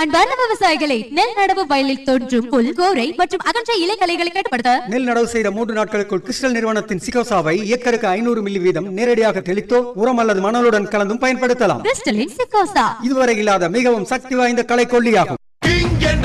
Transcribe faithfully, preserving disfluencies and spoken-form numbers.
அன்பார்ந்த விவசாயிகளை, நெல் நடவு வயலில் தோன்றும் புல், கோரை மற்றும் அகன்ற இலைகளைகளை கட்டுப்படுத்த நெல் நடவு செய்த மூன்று நாட்களுக்குள் கிறிஸ்டல் நிறுவனத்தின் சிகோசாவை ஏக்கருக்கு ஐநூறு மில்லி வீதம் நேரடியாக தெளித்தோ உரம் அல்லது மணலுடன் கலந்தும் பயன்படுத்தலாம். கிறிஸ்டலின் சிகோசா இதுவரை இல்லாத மிகவும் சக்தி வாய்ந்த களை கொல்லியாகும்.